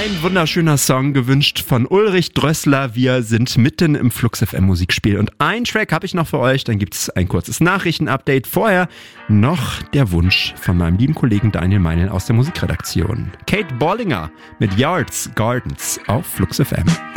Ein wunderschöner Song, gewünscht von Ulrich Drössler. Wir sind mitten im Flux FM Musikspiel. Und einen Track habe ich noch für euch. Dann gibt es ein kurzes Nachrichtenupdate. Vorher noch der Wunsch von meinem lieben Kollegen Daniel Meinl aus der Musikredaktion. Kate Bollinger mit Yards Gardens auf Flux FM.